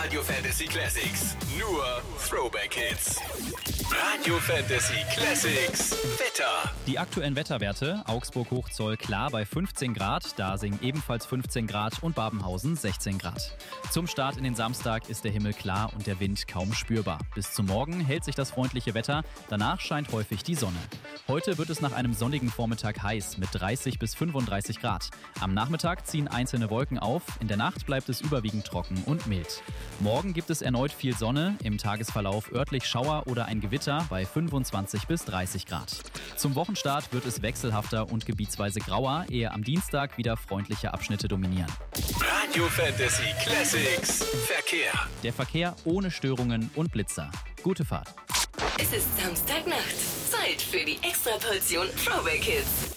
Radio Fantasy Classics. Nur Throwback Hits. Radio Fantasy Classics. Wetter. Die aktuellen Wetterwerte: Augsburg-Hochzoll klar bei 15 Grad, Dasing ebenfalls 15 Grad und Babenhausen 16 Grad. Zum Start in den Samstag ist der Himmel klar und der Wind kaum spürbar. Bis zum Morgen hält sich das freundliche Wetter, danach scheint häufig die Sonne. Heute wird es nach einem sonnigen Vormittag heiß mit 30 bis 35 Grad. Am Nachmittag ziehen einzelne Wolken auf, in der Nacht bleibt es überwiegend trocken und mild. Morgen gibt es erneut viel Sonne, im Tagesverlauf örtlich Schauer oder ein Gewitter bei 25 bis 30 Grad. Zum Wochenstart wird es wechselhafter und gebietsweise grauer, ehe am Dienstag wieder freundliche Abschnitte dominieren. Radio Fantasy Classics. Verkehr. Der Verkehr ohne Störungen und Blitzer. Gute Fahrt. Es ist Samstagnacht. Zeit für die Extraportion Throwback Hits.